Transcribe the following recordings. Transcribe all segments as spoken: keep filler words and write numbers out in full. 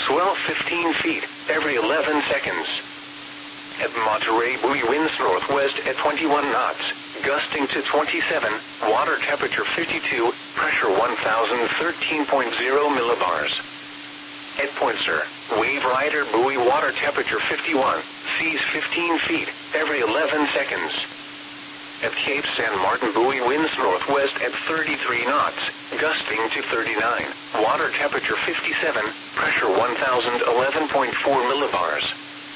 swell fifteen feet every eleven seconds. At Monterey, buoy winds northwest at twenty-one knots, gusting to twenty-seven, water temperature fifty-two, pressure one thousand thirteen point zero millibars. At Point Sur, Wave Rider buoy water temperature fifty-one, seas fifteen feet every eleven seconds. At Cape San Martin, buoy winds northwest at thirty-three knots, gusting to thirty-nine, water temperature fifty-seven, pressure one thousand eleven point four millibars.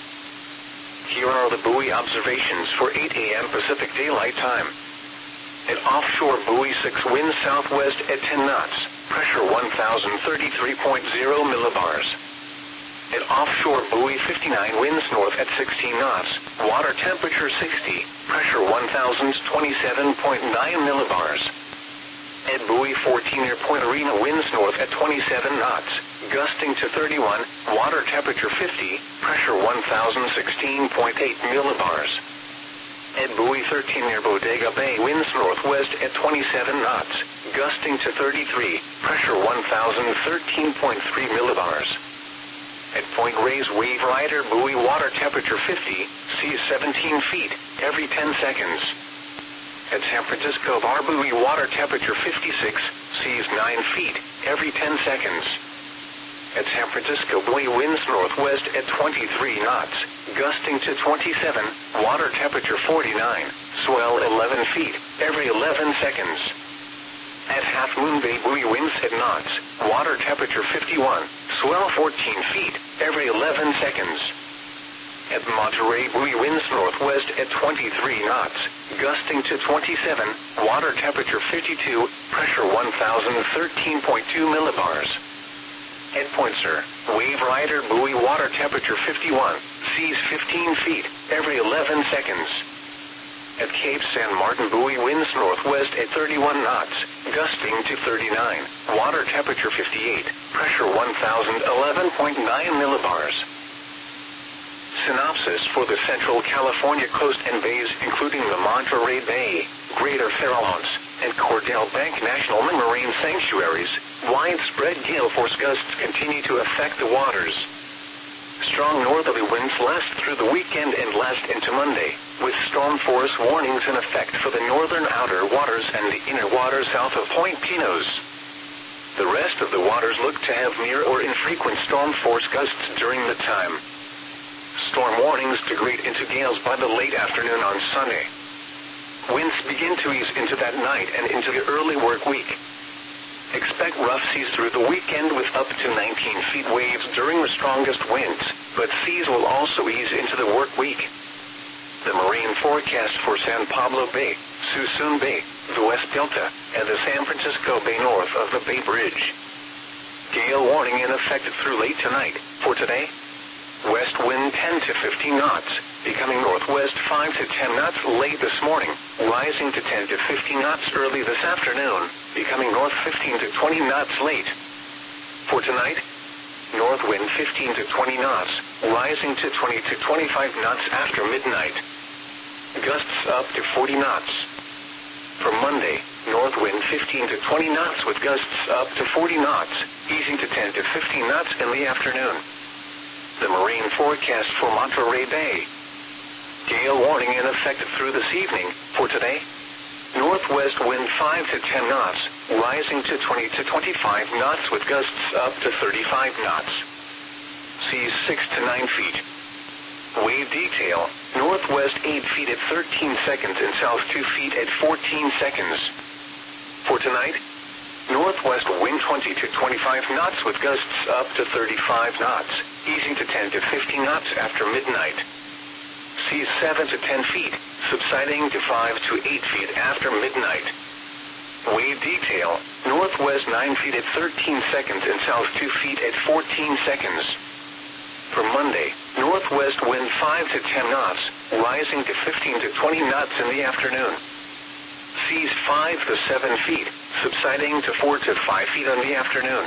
Here are the buoy observations for eight A M Pacific Daylight Time. At offshore buoy six, winds southwest at ten knots, pressure one thousand thirty-three point zero millibars. At offshore buoy fifty-nine, winds north at sixteen knots, water temperature sixty, pressure one thousand twenty-seven point nine millibars. At buoy fourteen, near Point Arena, winds north at twenty-seven knots, gusting to thirty-one, water temperature fifty, pressure one thousand sixteen point eight millibars. At buoy thirteen, near Bodega Bay, winds northwest at twenty-seven knots, gusting to thirty-three, pressure one thousand thirteen point three millibars. At Point Reyes, Wave Rider buoy water temperature fifty, seas seventeen feet every ten seconds. At San Francisco Bar, buoy water temperature fifty-six, seas nine feet every ten seconds. At San Francisco, buoy winds northwest at twenty-three knots, gusting to twenty-seven, water temperature forty-nine, swell eleven feet every eleven seconds. At Half Moon Bay, buoy winds at knots, water temperature fifty-one, swell fourteen feet every eleven seconds. At Monterey, buoy winds northwest at twenty-three knots, gusting to twenty-seven, water temperature fifty-two, pressure one thousand thirteen point two millibars. At Point Sur, Wave Rider buoy water temperature fifty-one, seas fifteen feet every eleven seconds. At Cape San Martin, buoy winds northwest at thirty-one knots, gusting to thirty-nine, water temperature fifty-eight, pressure one thousand eleven point nine millibars. Synopsis for the Central California coast and bays, including the Monterey Bay, Greater Farallones, and Cordell Bank National Marine Sanctuaries, widespread gale force gusts continue to affect the waters. Strong northerly winds last through the weekend and last into Monday, with storm force warnings in effect for the northern outer waters and the inner waters south of Point Pinos. The rest of the waters look to have near or infrequent storm force gusts during the time. Storm warnings degrade into gales by the late afternoon on Sunday. Winds begin to ease into that night and into the early work week. Expect rough seas through the weekend with up to nineteen feet waves during the strongest winds, but seas will also ease into the work week. The marine forecast for San Pablo Bay, Suisun Bay, the West Delta, and the San Francisco Bay north of the Bay Bridge. Gale warning in effect through late tonight. For today, west wind ten to fifteen knots, becoming northwest five to ten knots late this morning, rising to ten to fifteen knots early this afternoon, becoming north fifteen to twenty knots late. For tonight, north wind fifteen to twenty knots, rising to twenty to twenty-five knots after midnight. Gusts up to forty knots. For Monday, north wind fifteen to twenty knots with gusts up to forty knots, easing to ten to fifteen knots in the afternoon. The marine forecast for Monterey Bay. Gale warning in effect through this evening. For today, northwest wind five to ten knots, rising to twenty to twenty-five knots with gusts up to thirty-five knots. Seas six to nine feet. Wave detail, northwest eight feet at thirteen seconds and south two feet at fourteen seconds. For tonight, northwest wind twenty to twenty-five knots with gusts up to thirty-five knots, easing to ten to fifteen knots after midnight. Seas seven to ten feet, subsiding to five to eight feet after midnight. Wave detail, northwest nine feet at thirteen seconds and south two feet at fourteen seconds. For Monday, northwest wind five to ten knots, rising to fifteen to twenty knots in the afternoon. Seas five to seven feet, subsiding to four to five feet in the afternoon.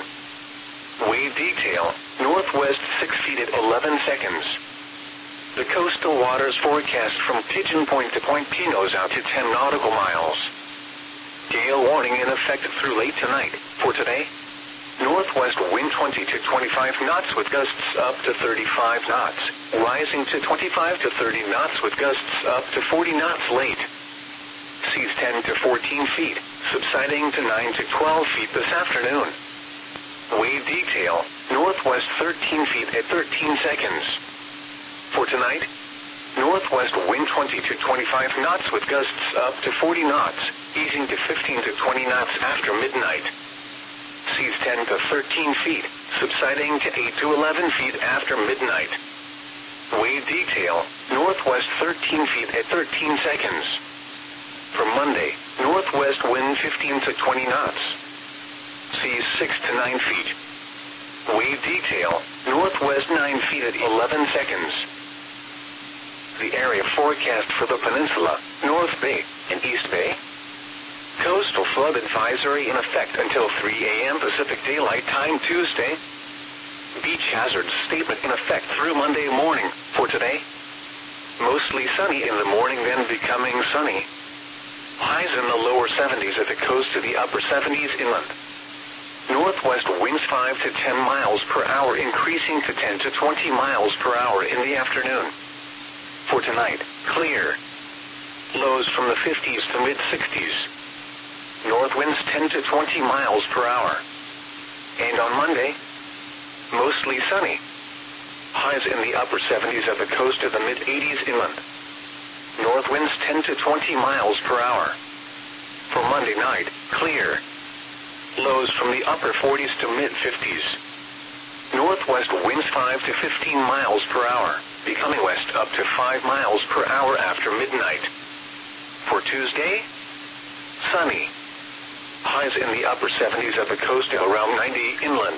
Wave detail, northwest six feet at eleven seconds. The coastal waters forecast from Pigeon Point to Point Pinos out to ten nautical miles. Gale warning in effect through late tonight. For today, north northwest wind twenty to twenty-five knots with gusts up to thirty-five knots, rising to twenty-five to thirty knots with gusts up to forty knots late. Seas ten to fourteen feet, subsiding to nine to twelve feet this afternoon. Wave detail, northwest thirteen feet at thirteen seconds. For tonight, northwest wind twenty to twenty-five knots with gusts up to forty knots, easing to fifteen to twenty knots after midnight. Seas ten to thirteen feet, subsiding to eight to eleven feet after midnight. Wave detail, northwest thirteen feet at thirteen seconds. For Monday, northwest wind fifteen to twenty knots. Seas six to nine feet. Wave detail, northwest nine feet at eleven seconds. The area forecast for the peninsula, North Bay, and East Bay. Coastal flood advisory in effect until three a m Pacific Daylight Time Tuesday. Beach hazard statement in effect through Monday morning for today. Mostly sunny in the morning, then becoming sunny. Highs in the lower seventies at the coast to the upper seventies inland. Northwest winds five to ten miles per hour, increasing to ten to twenty miles per hour in the afternoon. For tonight, clear. Lows from the fifties to mid-sixties. North winds ten to twenty miles per hour. And on Monday, mostly sunny. Highs in the upper seventies at the coast to the mid-eighties inland. North winds ten to twenty miles per hour. For Monday night, clear. Lows from the upper forties to mid-fifties. Northwest winds five to fifteen miles per hour, becoming west up to five miles per hour after midnight. For Tuesday, sunny. Highs in the upper seventies at the coast to around ninety inland.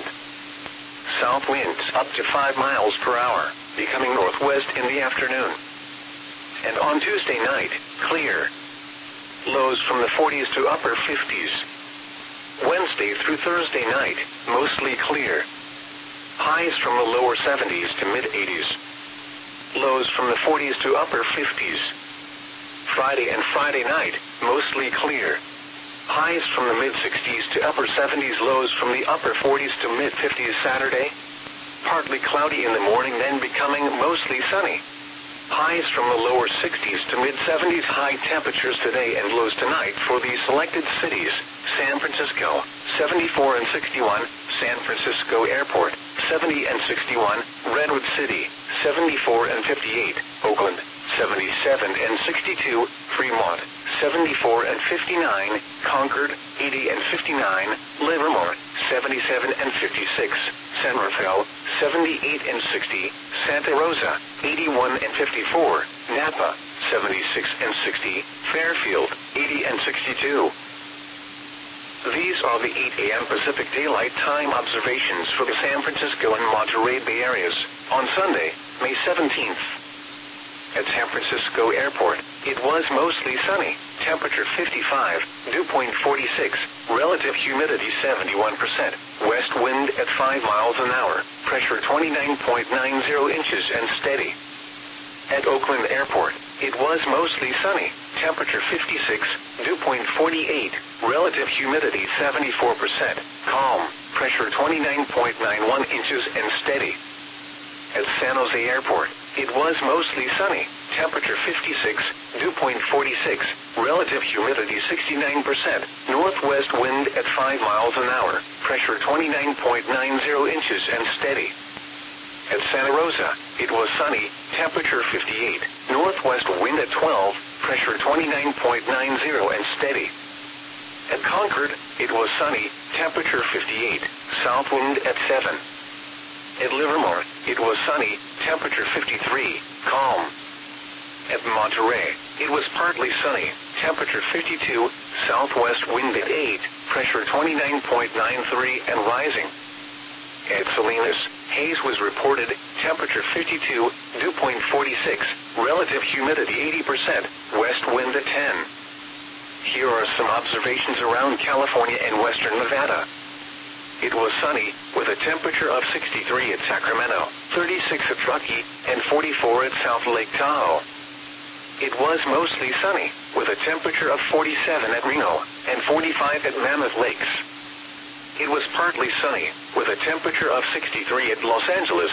South winds up to five miles per hour, becoming northwest in the afternoon. And on Tuesday night, clear. Lows from the forties to upper fifties. Wednesday through Thursday night, mostly clear. Highs from the lower seventies to mid-eighties. Lows from the forties to upper fifties. Friday and Friday night, mostly clear. Highs from the mid-sixties to upper seventies, lows from the upper forties to mid-fifties Saturday. Partly cloudy in the morning, then becoming mostly sunny. Highs from the lower sixties to mid-seventies, high temperatures today and lows tonight for the selected cities. San Francisco, seventy-four and sixty-one, San Francisco Airport, seventy and sixty-one, Redwood City, seventy-four and fifty-eight, Oakland, seventy-seven and sixty-two, Fremont, seventy-four and fifty-nine, Concord, eighty and fifty-nine, Livermore, seventy-seven and fifty-six, San Rafael, seventy-eight and sixty, Santa Rosa, eighty-one and fifty-four, Napa, seventy-six and sixty, Fairfield, eighty and sixty-two. These are the eight a m Pacific Daylight Time observations for the San Francisco and Monterey Bay areas on Sunday, May seventeenth. At San Francisco Airport, it was mostly sunny, temperature fifty-five, dew point forty-six, relative humidity seventy-one percent, west wind at five miles an hour, pressure twenty-nine point nine zero inches and steady. At Oakland Airport, it was mostly sunny, temperature fifty-six, dew point forty-eight, relative humidity seventy-four percent, calm, pressure twenty-nine point nine one inches and steady. At San Jose Airport, it was mostly sunny, temperature fifty-six, dew point forty-six, relative humidity sixty-nine percent, northwest wind at five miles an hour, pressure twenty-nine point nine zero inches and steady. At Santa Rosa, it was sunny, temperature fifty-eight, northwest wind at twelve, pressure twenty-nine point nine zero and steady. At Concord, it was sunny, temperature fifty-eight, south wind at seven. At Livermore, it was sunny, temperature fifty-three, calm. At Monterey, it was partly sunny, temperature fifty-two, southwest wind at eight, pressure twenty-nine point nine three and rising. At Salinas, haze was reported, temperature fifty-two, dew point forty-six, relative humidity eighty percent, west wind at ten. Here are some observations around California and western Nevada. It was sunny, with a temperature of sixty-three at Sacramento, thirty-six at Truckee, and forty-four at South Lake Tahoe. It was mostly sunny, with a temperature of forty-seven at Reno, and forty-five at Mammoth Lakes. It was partly sunny, with a temperature of sixty-three at Los Angeles